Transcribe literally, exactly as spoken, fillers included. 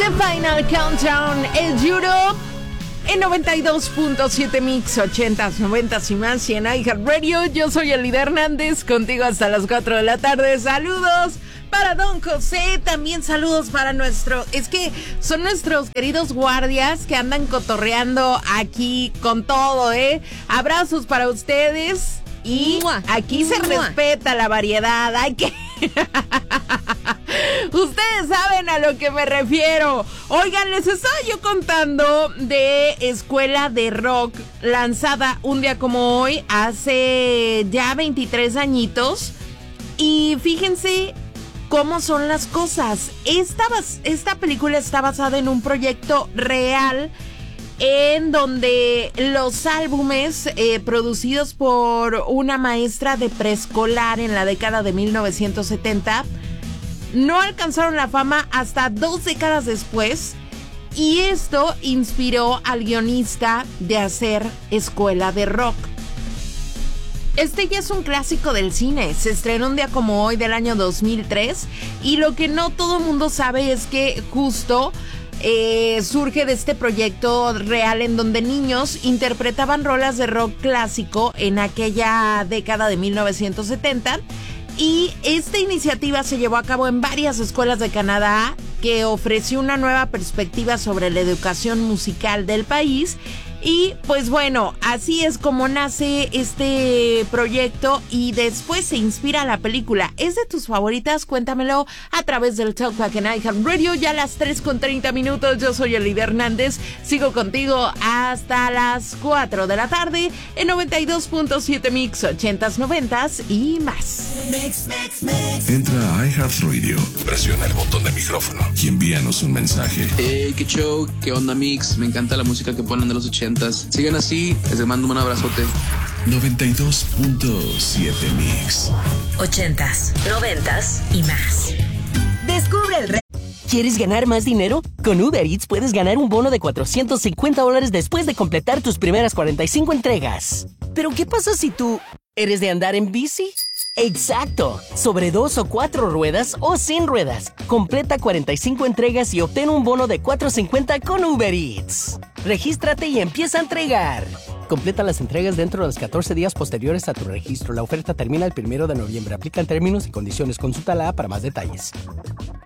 The Final Countdown, el Europe en noventa y dos punto siete Mix, ochentas, noventas y más, y en iHeartRadio. Yo soy Elida Hernández, contigo hasta las cuatro de la tarde. Saludos para Don José, también saludos para nuestro... Es que son nuestros queridos guardias que andan cotorreando aquí con todo, ¿eh? Abrazos para ustedes. Y aquí se respeta la variedad. Hay que... Ustedes saben a lo que me refiero. Oigan, les estaba yo contando de Escuela de Rock, lanzada un día como hoy, hace ya veintitrés añitos. Y fíjense cómo son las cosas. Esta, esta película está basada en un proyecto real, en donde los álbumes eh, producidos por una maestra de preescolar en la década de mil novecientos setenta no alcanzaron la fama hasta dos décadas después, y esto inspiró al guionista de hacer Escuela de Rock. Este ya es un clásico del cine, se estrenó un día como hoy del año dos mil tres, y lo que no todo el mundo sabe es que justo Eh, surge de este proyecto real en donde niños interpretaban rolas de rock clásico en aquella década de mil novecientos setenta, y esta iniciativa se llevó a cabo en varias escuelas de Canadá, que ofreció una nueva perspectiva sobre la educación musical del país. Y pues bueno, así es como nace este proyecto, y después se inspira la película. ¿Es de tus favoritas? Cuéntamelo a través del Talkback en iHeartRadio. Ya a las tres con treinta minutos. Yo soy Elida Hernández. Sigo contigo hasta las cuatro de la tarde en noventa y dos punto siete Mix, ochentas, noventas y más. Mix, mix, mix. Entra a iHeartRadio, presiona el botón de micrófono y envíanos un mensaje. Hey, qué show, qué onda, Mix. Me encanta la música que ponen de los ochentas. Sigan así, les mando un abrazote. noventa y dos punto siete Mix. Ochentas, noventas y más. Descubre el re... ¿Quieres ganar más dinero? Con Uber Eats puedes ganar un bono de cuatrocientos cincuenta dólares después de completar tus primeras cuarenta y cinco entregas. ¿Pero qué pasa si tú eres de andar en bici? ¡Exacto! Sobre dos o cuatro ruedas o sin ruedas. Completa cuarenta y cinco entregas y obtén un bono de cuatrocientos cincuenta con Uber Eats. Regístrate y empieza a entregar. Completa las entregas dentro de los catorce días posteriores a tu registro. La oferta termina el primero de noviembre. Aplican términos y condiciones. Consulta la app para más detalles.